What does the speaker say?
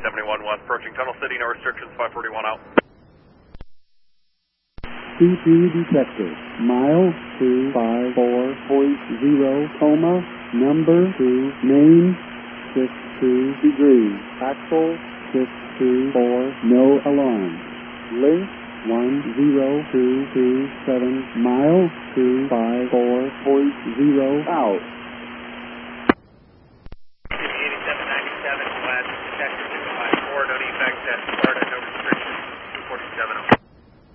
71 West, approaching Tunnel City, no restrictions, 541 out. CP detected, mile 254.0, coma, number 2, main, 62 degrees, axle, 624, no alarm. Link, 10227, mile 254.0, out. 8797 West, Texas 254, no defects at Florida, no restrictions, 247.